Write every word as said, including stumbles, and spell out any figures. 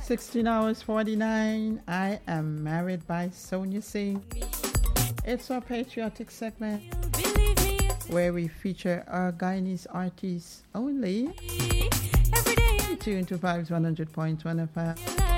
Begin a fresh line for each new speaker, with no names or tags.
sixteen hours forty-nine. I am married by Sonia Singh. It's our patriotic segment where we feature our Guyanese artists only. Tune to Vibes one hundred point one F M.